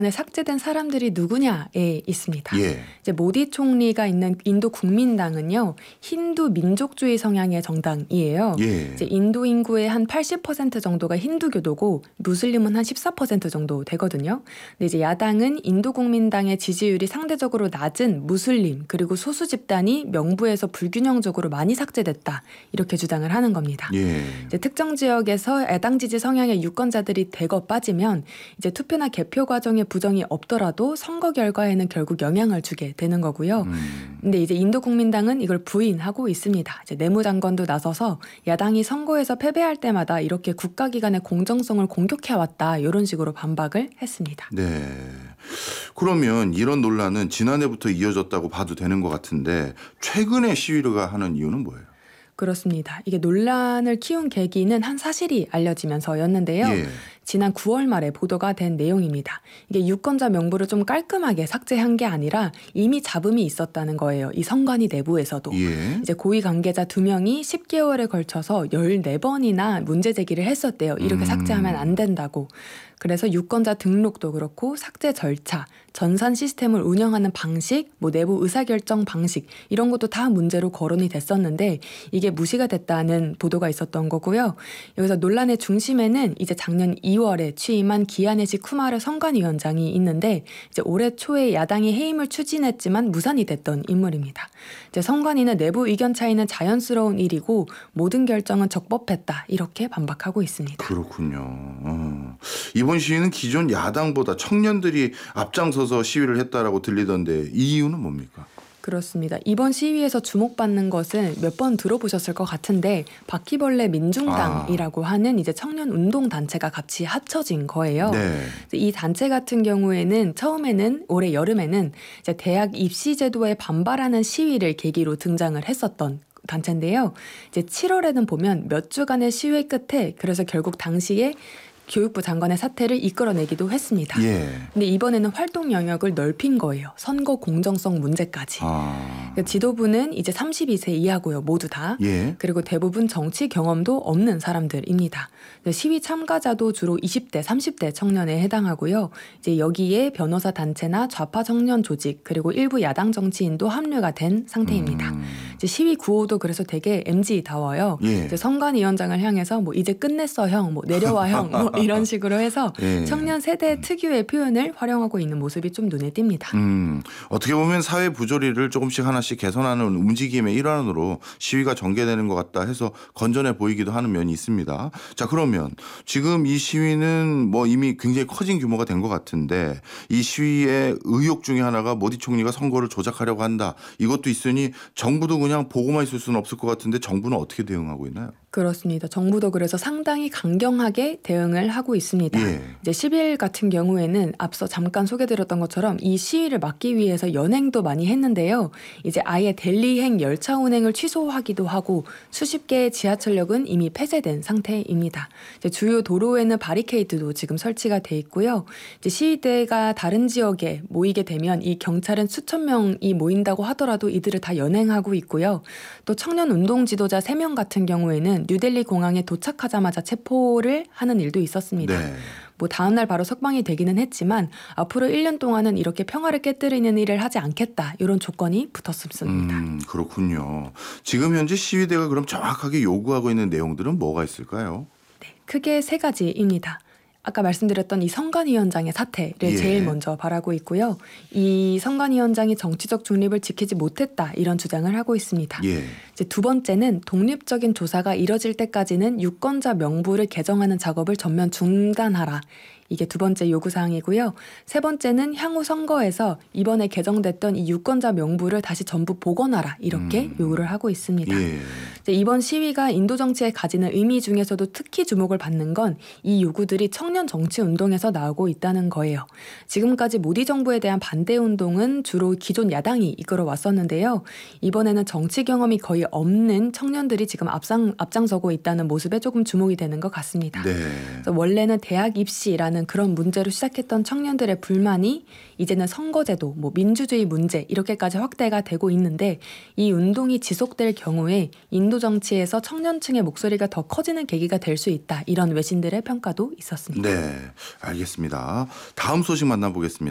삭제된 사람들이 누구냐에 있습니다. 예. 이제 모디 총리가 있는 인도 국민당은요, 힌두 민족주의 성향의 정당이에요. 예. 이제 인도 인구의 한 80% 정도가 힌두교도고 무슬림은 한 14% 정도 되거든요. 근데 이제 야당은 인도 국민당의 지지율이 상대적으로 낮은 무슬림 그리고 소수 집단이 명부에서 불균형적으로 많이 삭제됐다, 이렇게 주장을 하는 겁니다. 예. 이제 특정 지역에서 야당 지지 성향의 유권자들이 대거 빠지면 이제 투표나 개표 과정에 부정이 없더라도 선거 결과에는 결국 영향을 주게 되는 거고요. 근데 이제 인도 국민당은 이걸 부인하고 있습니다. 이제 내무장관도 나서서 야당이 선거에서 패배할 때마다 이렇게 국가기관의 공정성을 공격해왔다, 이런 식으로 반박을 했습니다. 네. 그러면 이런 논란은 지난해부터 이어졌다고 봐도 되는 것 같은데 최근에 시위가 하는 이유는 뭐예요? 그렇습니다. 이게 논란을 키운 계기는 한 사실이 알려지면서였는데요. 예. 지난 9월 말에 보도가 된 내용입니다. 이게 유권자 명부를 좀 깔끔하게 삭제한 게 아니라 이미 잡음이 있었다는 거예요. 이 선관위 내부에서도. 예. 이제 고위 관계자 2명이 10개월에 걸쳐서 14번이나 문제 제기를 했었대요. 이렇게 삭제하면 안 된다고. 그래서 유권자 등록도 그렇고 삭제 절차, 전산 시스템을 운영하는 방식, 내부 의사결정 방식, 이런 것도 다 문제로 거론이 됐었는데 이게 무시가 됐다는 보도가 있었던 거고요. 여기서 논란의 중심에는 이제 작년 2월에 취임한 기아네시 쿠마르 선관위원장이 있는데 이제 올해 초에 야당이 해임을 추진했지만 무산이 됐던 인물입니다. 이제 선관위는 내부 의견 차이는 자연스러운 일이고 모든 결정은 적법했다, 이렇게 반박하고 있습니다. 그렇군요. 이번 시위는 기존 야당보다 청년들이 앞장서서 시위를 했다라고 들리던데 이 이유는 뭡니까? 그렇습니다. 이번 시위에서 주목받는 것은 몇 번 들어보셨을 것 같은데 바퀴벌레 민중당이라고 하는 이제 청년 운동 단체가 같이 합쳐진 거예요. 네. 이 단체 같은 경우에는 처음에는 올해 여름에는 이제 대학 입시 제도에 반발하는 시위를 계기로 등장을 했었던 단체인데요. 이제 7월에는 보면 몇 주간의 시위 끝에 그래서 결국 당시에 교육부 장관의 사퇴를 이끌어내기도 했습니다. 예. 근데 이번에는 활동 영역을 넓힌 거예요. 선거 공정성 문제까지. 그러니까 지도부는 이제 32세 이하고요. 모두 다. 예. 그리고 대부분 정치 경험도 없는 사람들입니다. 시위 참가자도 주로 20대, 30대 청년에 해당하고요. 이제 여기에 변호사 단체나 좌파 청년 조직 그리고 일부 야당 정치인도 합류가 된 상태입니다. 이제 시위 구호도 그래서 되게 MZ다워요. 예. 이제 선관위원장을 향해서 이제 끝냈어 형, 내려와 형, 이런 식으로 해서 예. 청년 세대 특유의 표현을 활용하고 있는 모습이 좀 눈에 띕니다. 어떻게 보면 사회 부조리를 조금씩 하나씩 개선하는 움직임의 일환으로 시위가 전개되는 것 같다 해서 건전해 보이기도 하는 면이 있습니다. 자, 그러면 지금 이 시위는 이미 굉장히 커진 규모가 된 것 같은데 이 시위의 의혹 중에 하나가 모디 총리가 선거를 조작하려고 한다. 이것도 있으니 정부도 그냥 보고만 있을 수는 없을 것 같은데 정부는 어떻게 대응하고 있나요? 그렇습니다. 정부도 그래서 상당히 강경하게 대응을 하고 있습니다. 예. 이제 10일 같은 경우에는 앞서 잠깐 소개드렸던 것처럼 이 시위를 막기 위해서 연행도 많이 했는데요. 이제 아예 델리행 열차 운행을 취소하기도 하고 수십 개의 지하철역은 이미 폐쇄된 상태입니다. 이제 주요 도로에는 바리케이드도 지금 설치가 돼 있고요. 이제 시위대가 다른 지역에 모이게 되면 이 경찰은 수천 명이 모인다고 하더라도 이들을 다 연행하고 있고요. 또 청년 운동 지도자 3명 같은 경우에는 뉴델리 공항에 도착하자마자 체포를 하는 일도 있었습니다. 네. 다음 날 바로 석방이 되기는 했지만 앞으로 1년 동안은 이렇게 평화를 깨뜨리는 일을 하지 않겠다, 이런 조건이 붙었습니다. 그렇군요. 지금 현재 시위대가 그럼 정확하게 요구하고 있는 내용들은 뭐가 있을까요? 네, 크게 3가지입니다. 아까 말씀드렸던 이 선관위원장의 사퇴를 예. 제일 먼저 바라고 있고요. 이 선관위원장이 정치적 중립을 지키지 못했다, 이런 주장을 하고 있습니다. 예. 이제 두 번째는 독립적인 조사가 이뤄질 때까지는 유권자 명부를 개정하는 작업을 전면 중단하라. 이게 두 번째 요구사항이고요. 세 번째는 향후 선거에서 이번에 개정됐던 이 유권자 명부를 다시 전부 복원하라, 이렇게 요구를 하고 있습니다. 예. 이번 시위가 인도 정치에 가지는 의미 중에서도 특히 주목을 받는 건 이 요구들이 청년 정치 운동에서 나오고 있다는 거예요. 지금까지 모디 정부에 대한 반대 운동은 주로 기존 야당이 이끌어 왔었는데요. 이번에는 정치 경험이 거의 없는 청년들이 지금 앞장서고 있다는 모습에 조금 주목이 되는 것 같습니다. 네. 원래는 대학 입시라는 있다라는 그런 문제로 시작했던 청년들의 불만이 이제는 선거제도, 민주주의 문제 이렇게까지 확대가 되고 있는데 이 운동이 지속될 경우에 인도 정치에서 청년층의 목소리가 더 커지는 계기가 될 수 있다. 이런 외신들의 평가도 있었습니다. 네, 알겠습니다. 다음 소식 만나보겠습니다.